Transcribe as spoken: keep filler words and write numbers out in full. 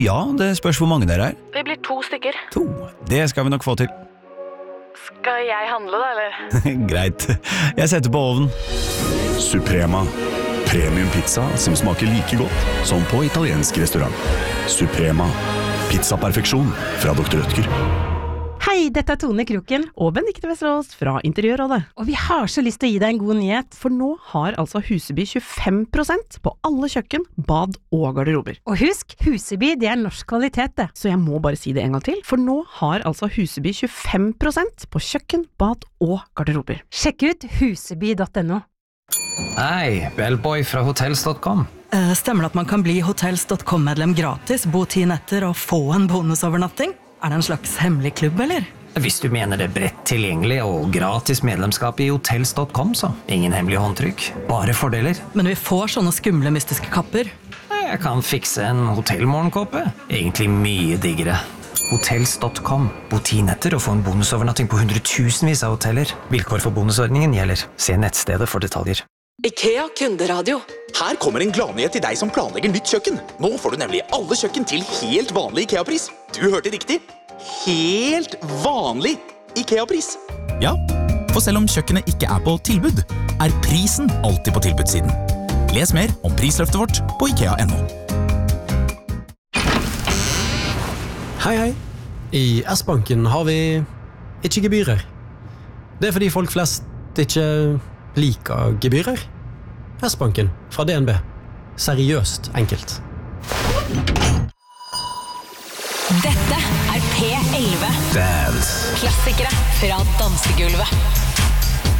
Ja, det spørs hvor mange dere er. Vi blir to stykker. To. Det skal vi nok få til. Skal jeg handle da, eller? Greit. Jeg setter på ovnen. Suprema. Premium pizza som smaker like godt som på italiensk restaurant. Suprema. Pizzaperfeksjon fra doktor Rødtger. Hei, dette er Tone Kroken Og Benedikte Vesterås fra Interiørrådet. Og vi har så lyst til å gi deg en god nyhet. For nå har altså Huseby tjuefem prosent på alle kjøkken, bad og garderober. Og husk, Huseby det er norsk kvalitet det. Så jeg må bare si det en gang til, for nå har altså Huseby tjuefem prosent på kjøkken, bad og garderober. Sjekk ut huseby punktum no. Hei, Bellboy fra hotels punktum com. Uh, stemmer det at man kan bli hotels punktum com-medlem gratis, bo ti netter og få en bonusovernatting? Er det en slags hemmelig klubb, eller? Hvis du mener det bredt tilgjengelig og gratis medlemskap i hotels punktum com, så ingen hemmelig håndtrykk, bare fordeler. Men vi får sånne skumle mystiske kapper. Jeg kan fikse en hotellmorgenkåpe. Egentlig mye diggere. hotels punktum com. Bo ti netter og få en bonusovernatting på hundretusenvis av hoteller. Vilkår for bonusordningen gjelder. Se nettstedet for detaljer. IKEA kunderadio. Her kommer en gladnyhet til deg som planlegger nytt kjøkken. Nå får du nemlig alle kjøkken til helt vanlig IKEA-pris. Du hørte riktig. Helt vanlig IKEA-pris. Ja, for selv om kjøkkenet ikke er på tilbud, er prisen alltid på tilbudssiden. Les mer om prisløftet vårt på ikea punktum no. Hei, hei. I S-banken har vi ikke gebyrer. Det er fordi folk flest ikke liker gebyrer. S-banken fra D N B. Seriøst enkelt. Dette er P elleve. Dance. Klassikere fra dansegulvet.